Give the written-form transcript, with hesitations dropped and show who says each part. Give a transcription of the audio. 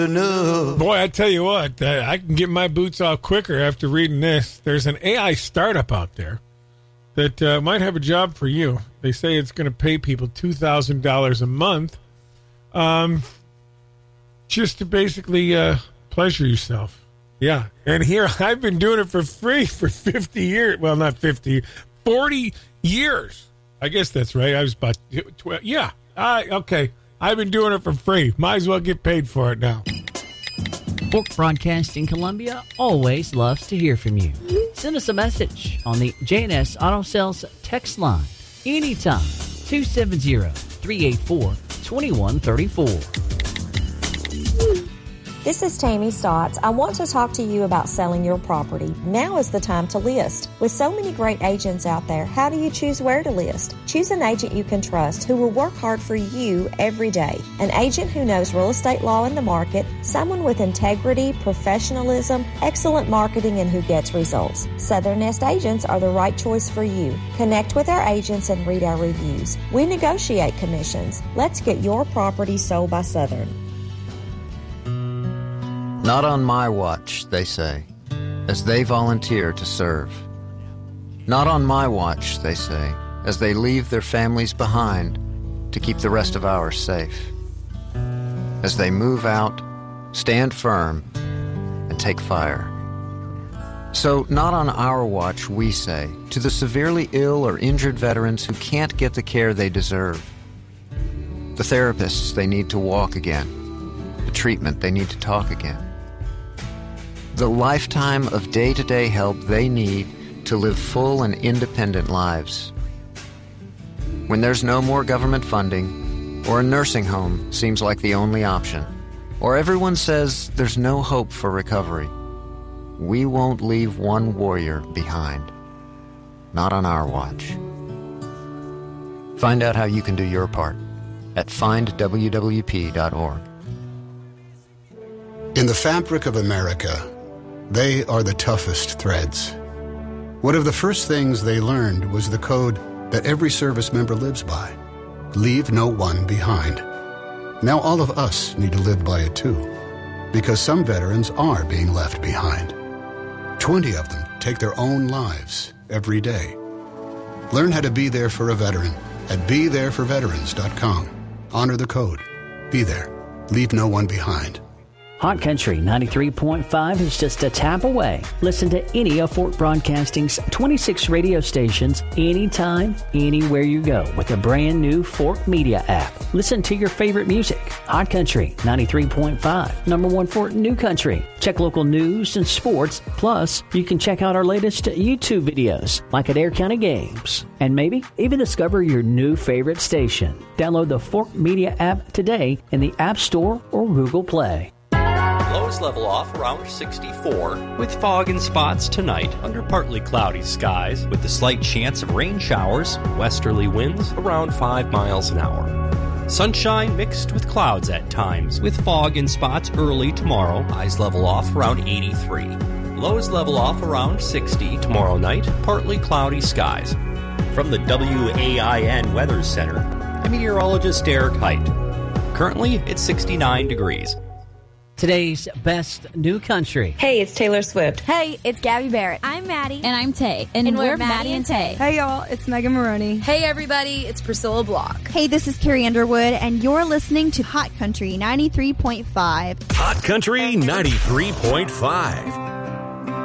Speaker 1: Boy, I tell you what, I can get my boots off quicker after reading this. There's an AI startup out there that might have a job for you. They say it's going to pay people $2,000 a month just to basically pleasure yourself. Yeah, and here I've been doing it for free for 50 years. Well, not 50, 40 years. I guess that's right. I was about 12. Yeah, okay. I've been doing it for free. Might as well get paid for it now.
Speaker 2: Fork Broadcasting Columbia always loves to hear from you. Send us a message on the J&S Auto Sales text line anytime, 270-384-2134.
Speaker 3: This is Tammy Stotts. I want to talk to you about selling your property. Now is the time to list. With so many great agents out there, how do you choose where to list? Choose an agent you can trust who will work hard for you every day. An agent who knows real estate law and the market, someone with integrity, professionalism, excellent marketing, and who gets results. Southern Nest agents are the right choice for you. Connect with our agents and read our reviews. We negotiate commissions. Let's get your property sold by Southern.
Speaker 4: Not on my watch, they say, as they volunteer to serve. Not on my watch, they say, as they leave their families behind to keep the rest of ours safe. As they move out, stand firm, and take fire. So, not on our watch, we say, to the severely ill or injured veterans who can't get the care they deserve, the therapists they need to walk again, the treatment they need to talk again, the lifetime of day-to-day help they need to live full and independent lives. When there's no more government funding, or a nursing home seems like the only option, or everyone says there's no hope for recovery, we won't leave one warrior behind. Not on our watch. Find out how you can do your part at findwwp.org.
Speaker 5: In the fabric of America, they are the toughest threads. One of the first things they learned was the code that every service member lives by. Leave no one behind. Now all of us need to live by it too, because some veterans are being left behind. 20 of them take their own lives every day. Learn how to be there for a veteran at BeThereForVeterans.com. Honor the code. Be there. Leave no one behind.
Speaker 2: Hot Country 93.5 is just a tap away. Listen to any of Fork Broadcasting's 26 radio stations anytime, anywhere you go with a brand new Fork Media app. Listen to your favorite music. Hot Country 93.5, number one for New Country. Check local news and sports. Plus, you can check out our latest YouTube videos, like at Adair County Games. And maybe even discover your new favorite station. Download the Fork Media app today in the App Store or Google Play.
Speaker 6: Lows level off around 64, with fog and spots tonight under partly cloudy skies, with a slight chance of rain showers, westerly winds around 5 miles an hour. Sunshine mixed with clouds at times, with fog and spots early tomorrow, highs level off around 83. Lows level off around 60 tomorrow night, partly cloudy skies. From the WAIN Weather Center, I'm meteorologist Derek Height. Currently, it's 69 degrees.
Speaker 2: Today's best new country.
Speaker 3: Hey, it's Taylor Swift.
Speaker 7: Hey, it's Gabby Barrett.
Speaker 8: I'm Maddie.
Speaker 7: And I'm Tay. And we're Maddie and Tay.
Speaker 8: Hey, y'all. It's Megan Maroney.
Speaker 7: Hey, everybody. It's Priscilla Block.
Speaker 8: Hey, this is Carrie Underwood, and you're listening to Hot Country 93.5.
Speaker 9: Hot Country 93.5.